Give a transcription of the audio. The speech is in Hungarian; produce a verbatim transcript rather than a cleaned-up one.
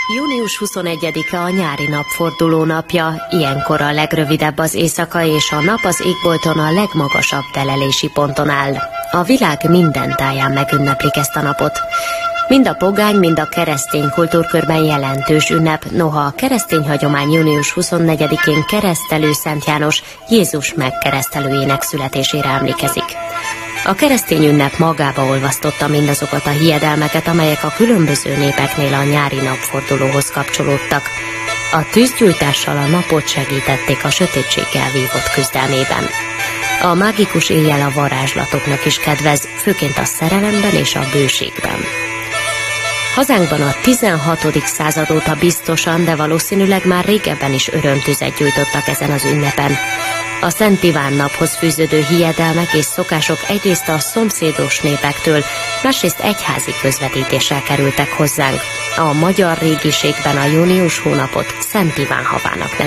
június huszonegyedike a nyári napforduló napja, ilyenkor a legrövidebb az éjszaka és a nap az égbolton a legmagasabb telelési ponton áll. A világ minden táján megünneplik ezt a napot. Mind a pogány, mind a keresztény kultúrkörben jelentős ünnep, noha a keresztény hagyomány június huszonnegyedikén keresztelő Szent János Jézus megkeresztelőjének születésére emlékezik. A keresztény ünnep magába olvasztotta mindazokat a hiedelmeket, amelyek a különböző népeknél a nyári napfordulóhoz kapcsolódtak. A tűzgyújtással a napot segítették a sötétséggel vívott küzdelmében. A mágikus éjjel a varázslatoknak is kedvez, főként a szerelemben és a bőségben. Hazánkban a tizenhatodik század óta biztosan, de valószínűleg már régebben is örömtüzet gyújtottak ezen az ünnepen. A Szent Iván naphoz fűződő hiedelmek és szokások egyrészt a szomszédos népektől, másrészt egyházi közvetítéssel kerültek hozzánk. A magyar régiségben a június hónapot Szent Iván havának nevezik.